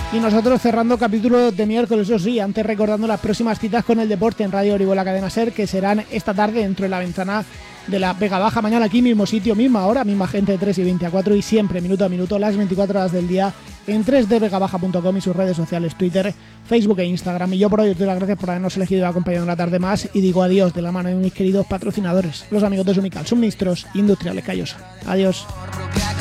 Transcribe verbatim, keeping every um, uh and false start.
Y nosotros cerrando capítulo de miércoles, eso sí, antes recordando las próximas citas con el deporte en Radio Orihuela Cadena Ser, que serán esta tarde dentro de la ventana de la Vega Baja, mañana aquí mismo sitio, misma hora, misma gente de tres y veinte a cuatro y siempre minuto a minuto, las veinticuatro horas del día en tres d vega baja punto com y sus redes sociales, Twitter, Facebook e Instagram. Y yo por hoy os doy las gracias por habernos elegido y acompañado una tarde más y digo adiós de la mano de mis queridos patrocinadores, los amigos de Sumical, suministros industriales Callosa. Adiós.